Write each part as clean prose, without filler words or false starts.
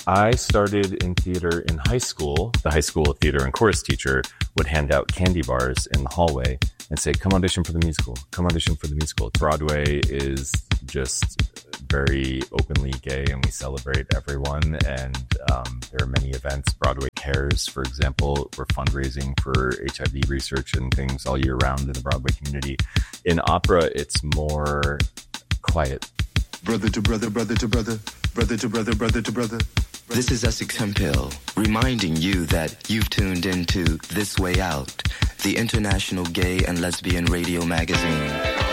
I started in theater in high school. The high school theater and chorus teacher would hand out candy bars in the hallway and say, come audition for the musical. Come audition for the musical. Broadway is just very openly gay and we celebrate everyone. And there are many events. Broadway Cares, for example, we're fundraising for HIV research and things all year round in the Broadway community. In opera, it's more quiet. Brother to brother, brother to brother, brother to brother, brother to brother. This is Essex Hemphill, reminding you that you've tuned into This Way Out, the international gay and lesbian radio magazine.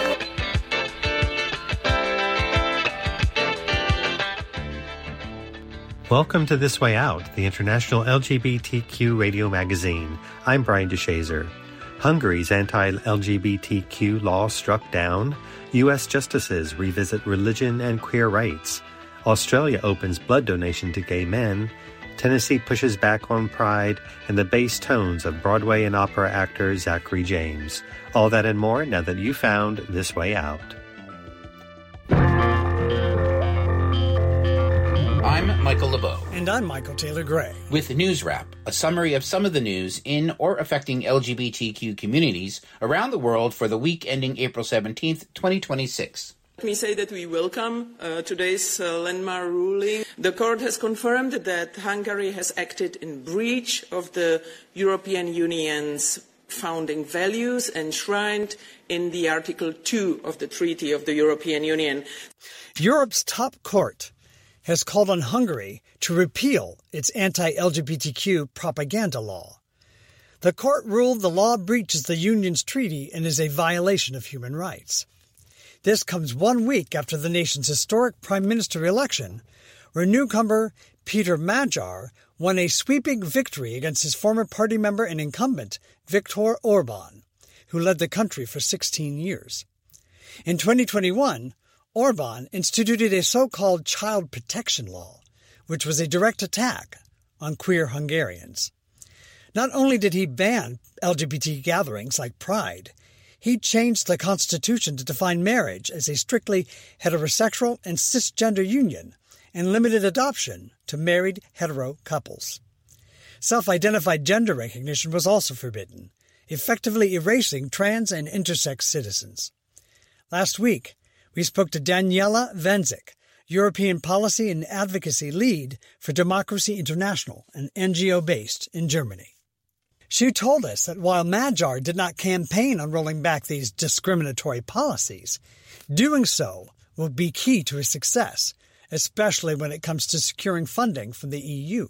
Welcome to This Way Out, the international LGBTQ radio magazine. I'm Brian DeShazer. Hungary's anti-LGBTQ law struck down. U.S. justices revisit religion and queer rights. Australia opens blood donation to gay men. Tennessee pushes back on pride, and the bass tones of Broadway and opera actor Zachary James. All that and more now that you found This Way Out. I'm Michael LeBeau. And I'm Michael Taylor Gray. With News Wrap, a summary of some of the news in or affecting LGBTQ communities around the world for the week ending April 17th, 2026. Let me say that we welcome today's landmark ruling. The court has confirmed that Hungary has acted in breach of the European Union's founding values enshrined in the Article 2 of the Treaty of the European Union. Europe's top court has called on Hungary to repeal its anti-LGBTQ propaganda law. The court ruled the law breaches the Union's treaty and is a violation of human rights. This comes 1 week after the nation's historic prime minister election, where newcomer Peter Magyar won a sweeping victory against his former party member and incumbent Viktor Orban, who led the country for 16 years. In 2021, Orban instituted a so-called child protection law, which was a direct attack on queer Hungarians. Not only did he ban LGBT gatherings like Pride, he changed the constitution to define marriage as a strictly heterosexual and cisgender union and limited adoption to married hetero couples. Self-identified gender recognition was also forbidden, effectively erasing trans and intersex citizens. Last week, we spoke to Daniela Venzik, European Policy and Advocacy Lead for Democracy International, an NGO based in Germany. She told us that while Magyar did not campaign on rolling back these discriminatory policies, doing so will be key to his success, especially when it comes to securing funding from the EU.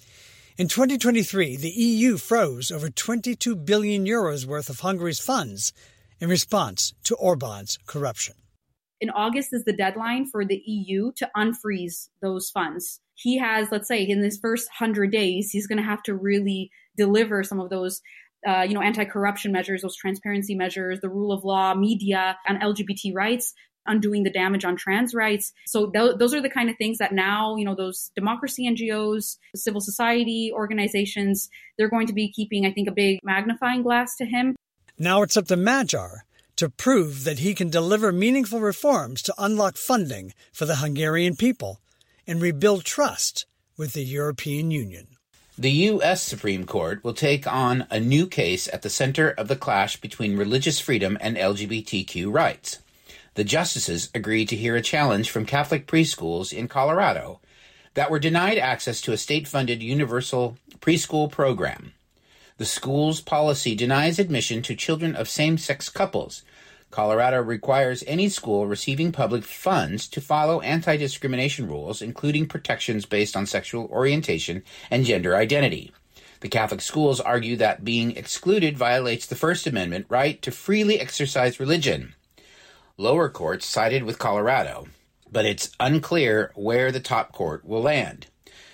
In 2023, the EU froze over 22 billion euros worth of Hungary's funds in response to Orban's corruption. In August is the deadline for the EU to unfreeze those funds. He has, let's say, in his first 100 days, he's going to have to really deliver some of those, anti-corruption measures, those transparency measures, the rule of law, media, and LGBT rights, undoing the damage on trans rights. So those are the kind of things that now, those democracy NGOs, civil society organizations, they're going to be keeping, I think, a big magnifying glass to him. Now it's up to Magyar to prove that he can deliver meaningful reforms to unlock funding for the Hungarian people and rebuild trust with the European Union. The U.S. Supreme Court will take on a new case at the center of the clash between religious freedom and LGBTQ rights. The justices agreed to hear a challenge from Catholic preschools in Colorado that were denied access to a state-funded universal preschool program. The school's policy denies admission to children of same-sex couples. Colorado requires any school receiving public funds to follow anti-discrimination rules, including protections based on sexual orientation and gender identity. The Catholic schools argue that being excluded violates the First Amendment right to freely exercise religion. Lower courts sided with Colorado, but it's unclear where the top court will land.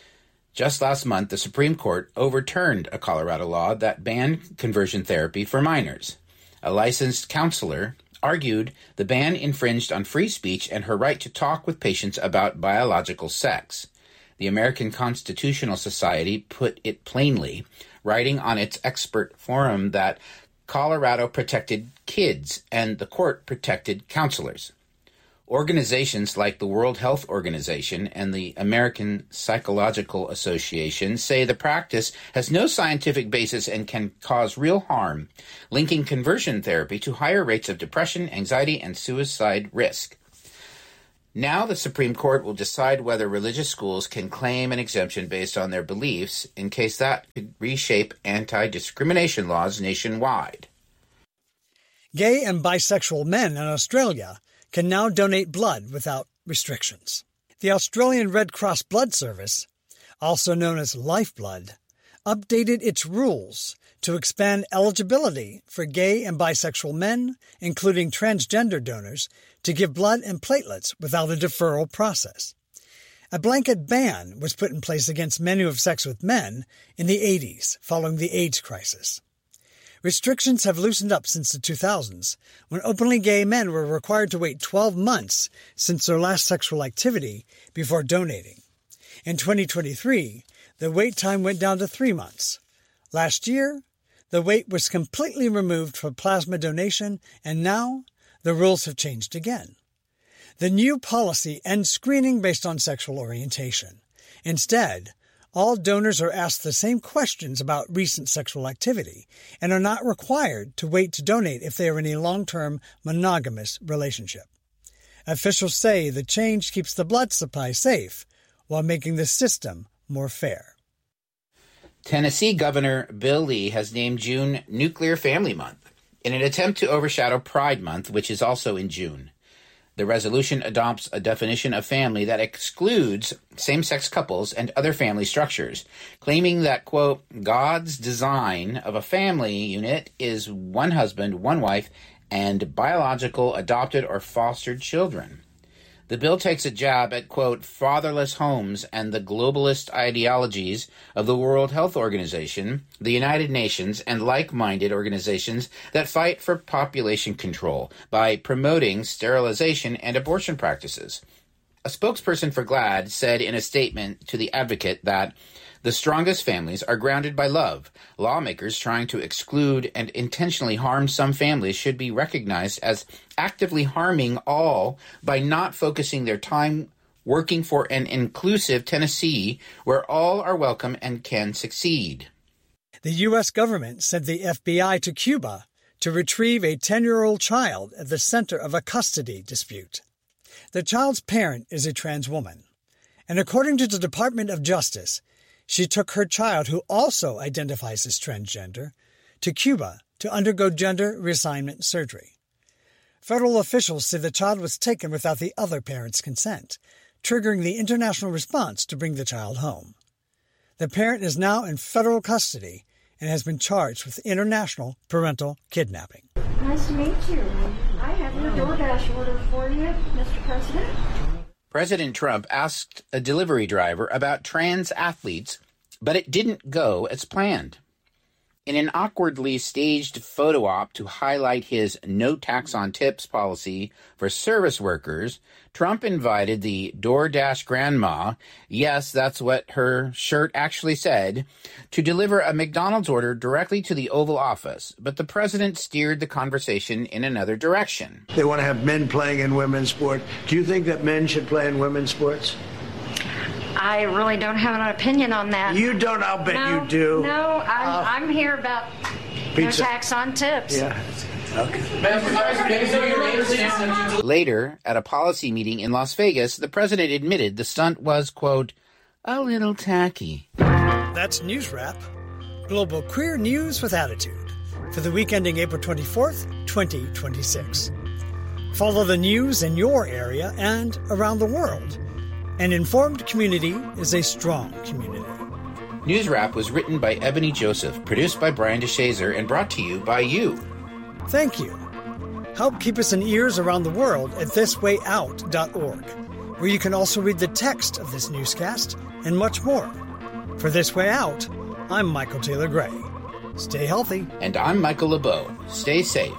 Just last month, the Supreme Court overturned a Colorado law that banned conversion therapy for minors. A licensed counselor argued the ban infringed on free speech and her right to talk with patients about biological sex. The American Constitutional Society put it plainly, writing on its expert forum that Colorado protected kids and the court protected counselors. Organizations like the World Health Organization and the American Psychological Association say the practice has no scientific basis and can cause real harm, linking conversion therapy to higher rates of depression, anxiety, and suicide risk. Now the Supreme Court will decide whether religious schools can claim an exemption based on their beliefs, in case that could reshape anti-discrimination laws nationwide. Gay and bisexual men in Australia can now donate blood without restrictions. The Australian Red Cross Blood Service, also known as Lifeblood, updated its rules to expand eligibility for gay and bisexual men, including transgender donors, to give blood and platelets without a deferral process. A blanket ban was put in place against men who have sex with men in the 80s, following the AIDS crisis. Restrictions have loosened up since the 2000s, when openly gay men were required to wait 12 months since their last sexual activity before donating. In 2023, the wait time went down to 3 months. Last year, the wait was completely removed for plasma donation, and now the rules have changed again. The new policy ends screening based on sexual orientation. Instead, all donors are asked the same questions about recent sexual activity and are not required to wait to donate if they are in a long-term monogamous relationship. Officials say the change keeps the blood supply safe while making the system more fair. Tennessee Governor Bill Lee has named June Nuclear Family Month in an attempt to overshadow Pride Month, which is also in June. The resolution adopts a definition of family that excludes same-sex couples and other family structures, claiming that, quote, God's design of a family unit is one husband, one wife, and biological, adopted, or fostered children. The bill takes a jab at, quote, fatherless homes and the globalist ideologies of the World Health Organization, the United Nations, and like-minded organizations that fight for population control by promoting sterilization and abortion practices. A spokesperson for GLAAD said in a statement to The Advocate that the strongest families are grounded by love. Lawmakers trying to exclude and intentionally harm some families should be recognized as actively harming all by not focusing their time working for an inclusive Tennessee where all are welcome and can succeed. The U.S. government sent the FBI to Cuba to retrieve a 10-year-old child at the center of a custody dispute. The child's parent is a trans woman, and according to the Department of Justice, she took her child, who also identifies as transgender, to Cuba to undergo gender reassignment surgery. Federal officials say the child was taken without the other parent's consent, triggering the international response to bring the child home. The parent is now in federal custody and has been charged with international parental kidnapping. Nice to meet you. I have your DoorDash order for you, Mr. President. President Trump asked a delivery driver about trans athletes, but it didn't go as planned. In an awkwardly staged photo op to highlight his no tax on tips policy for service workers, Trump invited the DoorDash grandma, yes, that's what her shirt actually said, to deliver a McDonald's order directly to the Oval Office. But the president steered the conversation in another direction. They want to have men playing in women's sport. Do you think that men should play in women's sports? I really don't have an opinion on that. You don't? I'll bet you do. No, I'm here about pizza. No tax on tips. Yeah. Okay. Later, at a policy meeting in Las Vegas, the president admitted the stunt was, quote, a little tacky. That's News Wrap, global queer news with attitude, for the week ending April 24th, 2026. Follow the news in your area and around the world. An informed community is a strong community. News Wrap was written by Ebony Joseph, produced by Brian DeShazer, and brought to you by you. Thank you. Help keep us in ears around the world at thiswayout.org, where you can also read the text of this newscast and much more. For This Way Out, I'm Michael Taylor Gray. Stay healthy. And I'm Michael LeBeau. Stay safe.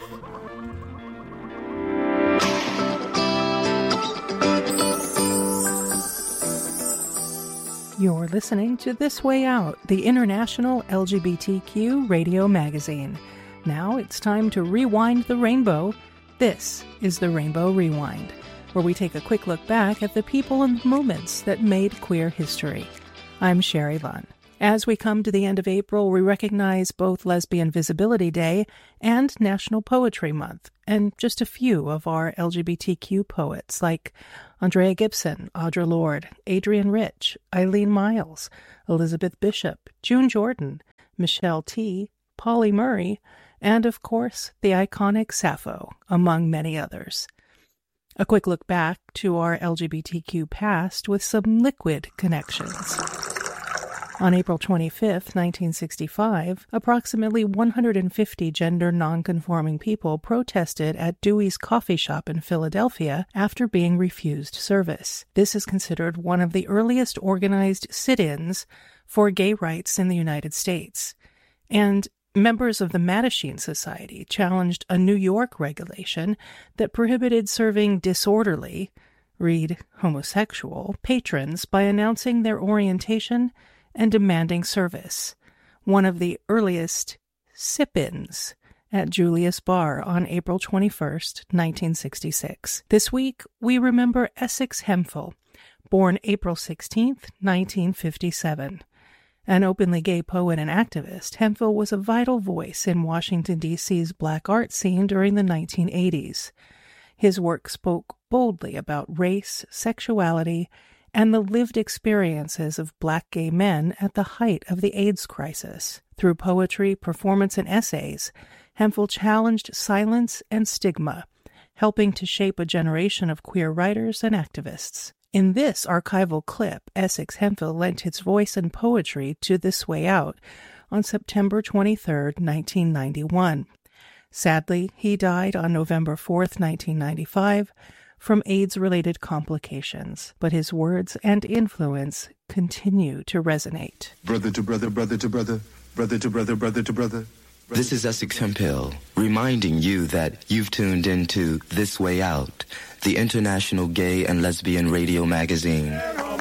You're listening to This Way Out, the international LGBTQ radio magazine. Now it's time to rewind the rainbow. This is the Rainbow Rewind. where we take a quick look back at the people and moments that made queer history. I'm Sherry Lunn. As we come to the end of April, we recognize both Lesbian Visibility Day and National Poetry Month, and just a few of our LGBTQ poets like Andrea Gibson, Audre Lorde, Adrienne Rich, Eileen Miles, Elizabeth Bishop, June Jordan, Michelle T., Polly Murray, and, of course, the iconic Sappho, among many others. A quick look back to our LGBTQ past with some liquid connections. On April 25, 1965, approximately 150 gender nonconforming people protested at Dewey's Coffee Shop in Philadelphia after being refused service. This is considered one of the earliest organized sit-ins for gay rights in the United States. And members of the Mattachine Society challenged a New York regulation that prohibited serving disorderly, read homosexual, patrons by announcing their orientation and demanding service, one of the earliest sip-ins at Julius Bar on April 21, 1966. This week, we remember Essex Hemphill, born April 16, 1957. An openly gay poet and activist, Hemphill was a vital voice in Washington, D.C.'s black art scene during the 1980s. His work spoke boldly about race, sexuality, and the lived experiences of black gay men at the height of the AIDS crisis. Through poetry, performance, and essays, Hemphill challenged silence and stigma, helping to shape a generation of queer writers and activists. In this archival clip, Essex Hemphill lent his voice and poetry to This Way Out on September 23, 1991. Sadly, he died on November 4, 1995, from AIDS-related complications, but his words and influence continue to resonate. Brother to brother, brother to brother, brother to brother, brother to brother. This is Essex Hemphill, reminding you that you've tuned into This Way Out, the international gay and lesbian radio magazine.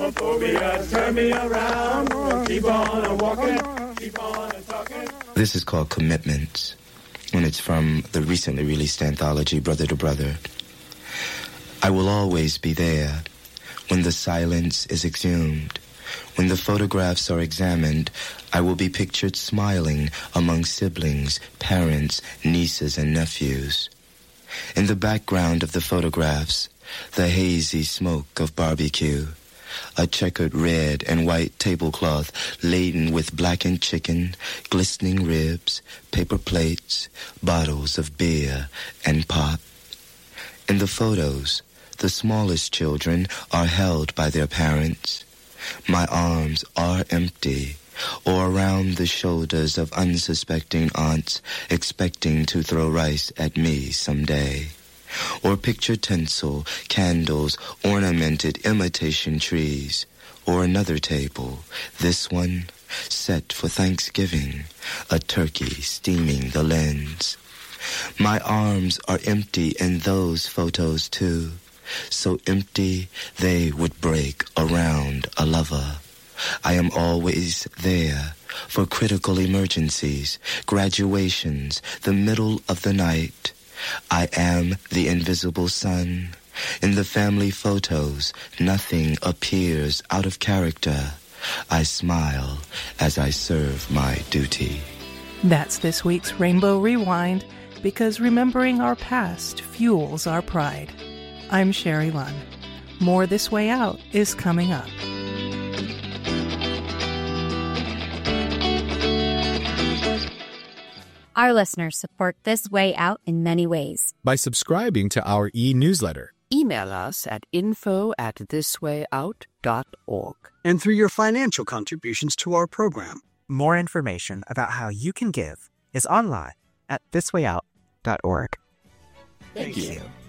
This is called Commitments, and it's from the recently released anthology Brother to Brother. I will always be there when the silence is exhumed. When the photographs are examined, I will be pictured smiling among siblings, parents, nieces, and nephews. In the background of the photographs, the hazy smoke of barbecue, a checkered red and white tablecloth laden with blackened chicken, glistening ribs, paper plates, bottles of beer, and pop. In the photos, the smallest children are held by their parents. My arms are empty, or around the shoulders of unsuspecting aunts expecting to throw rice at me someday. Or picture tinsel, candles, ornamented imitation trees. Or another table, this one set for Thanksgiving, a turkey steaming the lens. My arms are empty in those photos too. So empty they would break around a lover. I am always there for critical emergencies, graduations, the middle of the night. I am the invisible sun. In the family photos, nothing appears out of character. I smile as I serve my duty. That's this week's Rainbow Rewind, because remembering our past fuels our pride. I'm Sherry Lunn. More This Way Out is coming up. Our listeners support This Way Out in many ways. By subscribing to our e-newsletter. Email us at info@thiswayout.org. And through your financial contributions to our program. More information about how you can give is online at thiswayout.org. Thank you.